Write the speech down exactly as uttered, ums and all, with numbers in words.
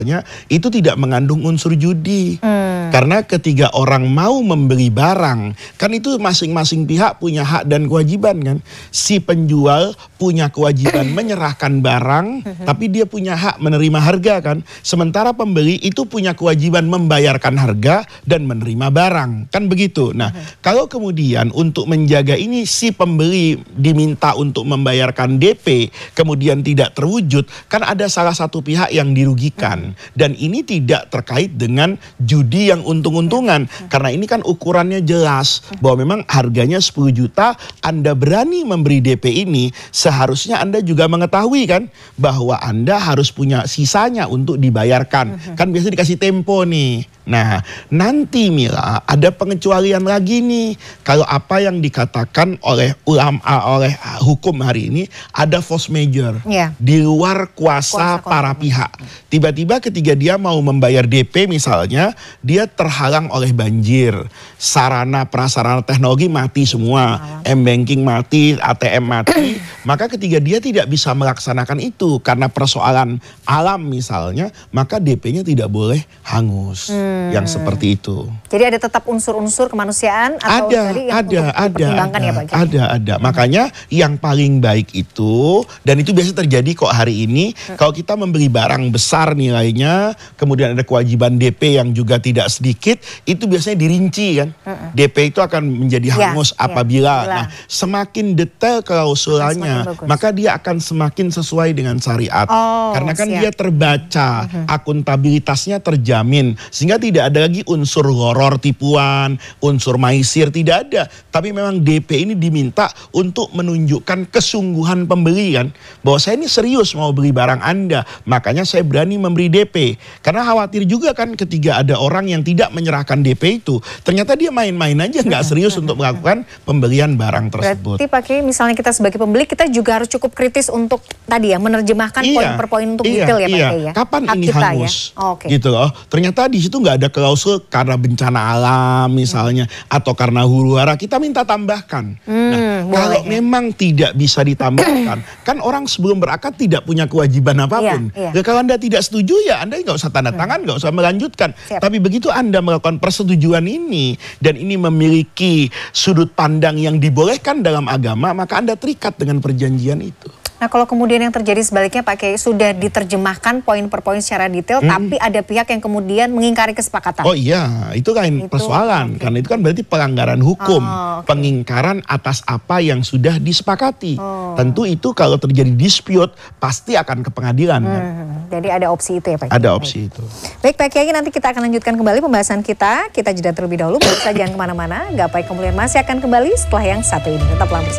itu tidak mengandung unsur judi. Hmm. Karena ketika orang mau membeli barang, kan itu masing-masing pihak punya hak dan kewajiban kan. Si penjual punya kewajiban menyerahkan barang, tapi dia punya hak menerima harga kan. Sementara pembeli itu punya kewajiban membayarkan harga dan menerima barang. Kan begitu. Nah, kalau kemudian untuk menjaga ini si pembeli diminta untuk membayarkan D P, kemudian tidak terwujud, kan ada salah satu pihak yang dirugikan. Dan ini tidak terkait dengan judi yang untung-untungan. Karena ini kan ukurannya jelas. Bahwa memang harganya sepuluh juta, Anda berani memberi D P ini, seharusnya Anda juga mengetahui kan, bahwa Anda harus punya sisanya untuk dibayarkan. Kan biasanya dikasih tempo nih. Nah, nanti Mila ada pengecualian lagi nih. Kalau apa yang dikatakan oleh ulama, oleh hukum hari ini, ada force majeure. Ya. Di luar kuasa, kuasa para pihak. Tiba-tiba ketika dia mau membayar D P misalnya, dia terhalang oleh banjir. Sarana prasarana teknologi mati semua. M-banking mati, A T M mati. Maka ketika dia tidak bisa melaksanakan itu karena persoalan alam misalnya, maka D P-nya tidak boleh hangus. Hmm. Yang seperti itu. Jadi ada tetap unsur-unsur kemanusiaan atau ada, tadi yang ada, untuk ada, dipertimbangkan ada, ya Pak? ada, ada. Hmm. Makanya yang paling baik itu, dan itu biasa terjadi kok hari ini, hmm. kalau kita membeli barang besar nilainya, kemudian ada kewajiban D P yang juga tidak sedikit, itu biasanya dirinci kan. Hmm. D P itu akan menjadi hangus ya, apabila. Ya, nah, semakin detail klausulanya, maka dia akan semakin sesuai dengan syariat. Oh, karena kan siap. dia terbaca, hmm. akuntabilitasnya terjamin. Sehingga tidak ada lagi unsur horor tipuan, unsur maisir, tidak ada. Tapi memang D P ini diminta untuk menunjukkan kesungguhan pembeli kan. Bahwa saya ini serius mau beli barang Anda, makanya saya berani memberi D P. Karena khawatir juga kan ketika ada orang yang tidak menyerahkan D P itu, ternyata dia main-main aja nggak serius untuk melakukan pembelian barang tersebut. Berarti Pak Kiai, misalnya kita sebagai pembeli, kita juga harus cukup kritis untuk tadi ya, menerjemahkan iya, poin per poin untuk iya, detail ya Pak iya. Kiai ya. Kapan Hak ini kita, hangus? Ya? Oh, okay. Gitu loh. Ternyata di situ nggak ada klausul karena bencana alam misalnya, hmm. atau karena huru hara, kita minta tambahkan. Hmm, nah, kalau ya. memang tidak bisa ditambahkan, kan orang sebelum berakad tidak punya kewajiban apapun. Iya, iya. Kalau Anda tidak setuju ya Anda nggak usah tanda tangan, nggak hmm. usah melanjutkan. Siap. Tapi begitu Anda melakukan persetujuan ini dan ini memiliki sudut pandang yang dibolehkan dalam agama, maka Anda terikat dengan perjanjian itu. Nah, kalau kemudian yang terjadi sebaliknya Pak Kiai, sudah diterjemahkan poin per poin secara detail, hmm. tapi ada pihak yang kemudian mengingkari kesepakatan. Oh iya, itu kan itu, persoalan. Okay. Karena itu kan berarti pelanggaran hukum. Oh, okay. Pengingkaran atas apa yang sudah disepakati. Oh. Tentu itu kalau terjadi dispute, pasti akan ke pengadilan. Hmm. Kan? Jadi ada opsi itu ya Pak Kiai? Ada opsi itu. Baik Pak Kiai, nanti kita akan lanjutkan kembali pembahasan kita. Kita jeda terlebih dahulu, bisa jangan kemana-mana. Gapai Kemuliaan masih akan kembali setelah yang satu ini. Tetaplah bersama.